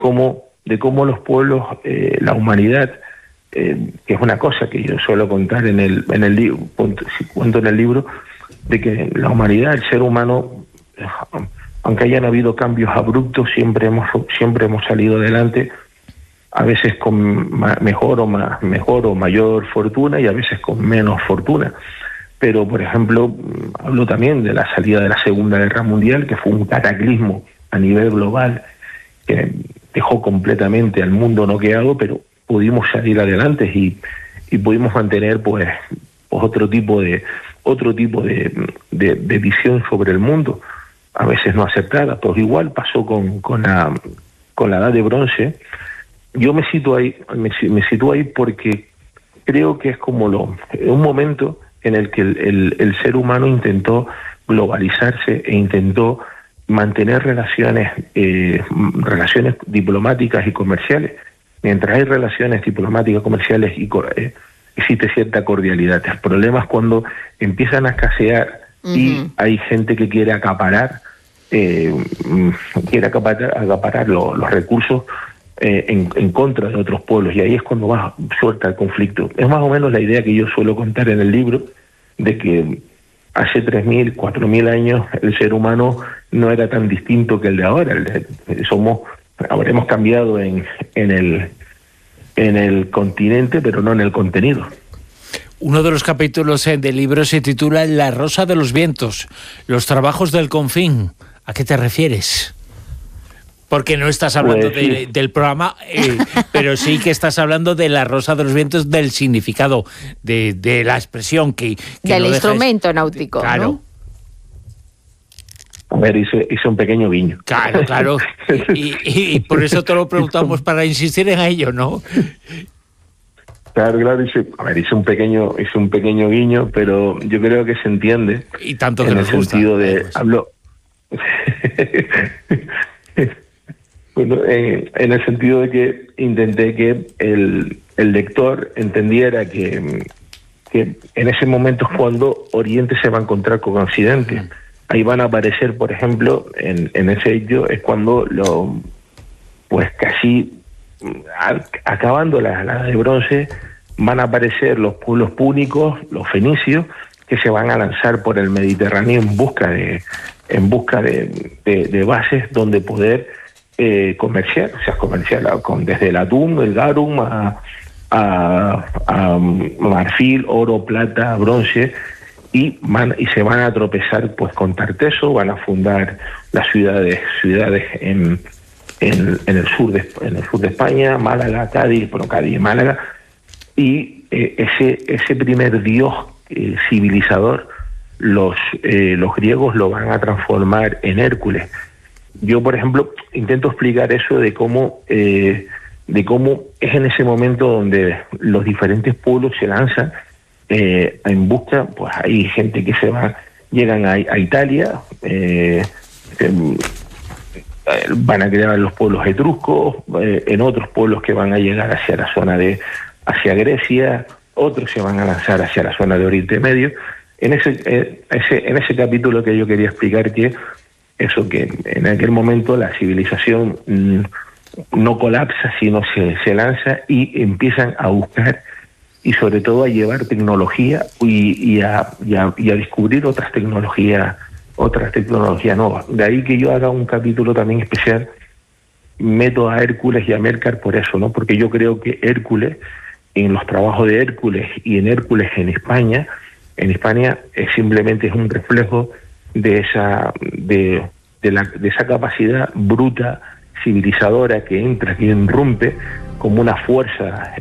cómo los pueblos, la humanidad, que es una cosa que yo suelo contar en el libro, cuento en el libro, de que la humanidad, el ser humano, aunque hayan habido cambios abruptos, siempre hemos salido adelante, a veces con mejor o mayor fortuna y a veces con menos fortuna. Pero, por ejemplo, hablo también de la salida de la Segunda Guerra Mundial, que fue un cataclismo a nivel global que dejó completamente al mundo noqueado, pero pudimos salir adelante y pudimos mantener pues otro tipo de visión sobre el mundo, a veces no aceptada. Pues igual pasó con la Edad de Bronce. Yo me sitúo ahí porque creo que es como un momento en el que el ser humano intentó globalizarse e intentó mantener relaciones diplomáticas y comerciales. Mientras hay relaciones diplomáticas, comerciales, existe cierta cordialidad. El problema es cuando empiezan a escasear y hay gente que quiere acaparar los recursos en contra de otros pueblos, y ahí es cuando más suelta el conflicto. Es más o menos la idea que yo suelo contar en el libro, de que hace 3.000, 4.000 años el ser humano no era tan distinto que el de ahora. Habremos cambiado en el continente, pero no en el contenido. Uno de los capítulos del libro se titula La Rosa de los Vientos, los trabajos del Confín. ¿A qué te refieres? Porque no estás hablando del programa, pero sí que estás hablando de La Rosa de los Vientos, del significado, de la expresión que del instrumento náutico, claro, ¿no? A ver, hice un pequeño guiño. Claro. Y por eso te lo preguntamos, para insistir en ello, ¿no? Claro, hice un pequeño guiño, pero yo creo que se entiende. Y tanto que en nos el gusta. Sentido de hablo. Bueno, en el sentido de que intenté que el lector entendiera que en ese momento es cuando Oriente se va a encontrar con Occidente. Ahí van a aparecer, por ejemplo, en ese hecho es cuando casi acabando la Edad de Bronce, van a aparecer los pueblos púnicos, los fenicios, que se van a lanzar por el Mediterráneo en busca de bases donde poder comerciar, o sea, comerciar desde el atún, el garum, a marfil, oro, plata, bronce, y se van a tropezar pues con Tarteso, van a fundar las ciudades en el sur de España, Málaga, Cádiz y Málaga, y ese primer dios civilizador, los griegos lo van a transformar en Hércules. Yo, por ejemplo, intento explicar eso de cómo es en ese momento donde los diferentes pueblos se lanzan en busca. Pues hay gente que llegan a Italia, van a crear los pueblos etruscos, en otros pueblos que van a llegar hacia Grecia, otros se van a lanzar hacia la zona de Oriente Medio. En ese capítulo que yo quería explicar que en aquel momento la civilización no colapsa, sino se lanza y empiezan a buscar y sobre todo a llevar tecnología y a descubrir otras tecnologías nuevas. De ahí que yo haga un capítulo también especial, meto a Hércules y a Melcar por eso, ¿no? Porque yo creo que Hércules, en los trabajos de Hércules y en Hércules en España simplemente es un reflejo de esa capacidad bruta, civilizadora, que entra, que irrumpe como una fuerza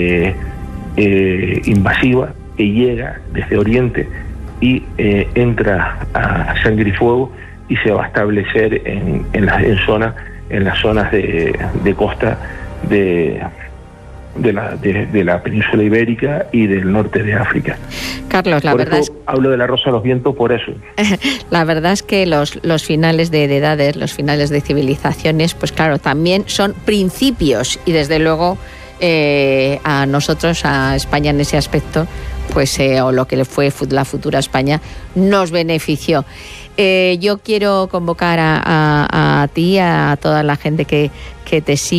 invasiva que llega desde Oriente y entra a sangre y fuego y se va a establecer en las zonas de costa de la península ibérica y del norte de África. Carlos, hablo de la Rosa de los Vientos por eso. La verdad es que los finales de edades, los finales de civilizaciones, pues claro, también son principios, y desde luego a nosotros, a España en ese aspecto, pues o lo que fue la futura España, nos benefició. Yo quiero convocar a ti, a toda la gente que te sigue,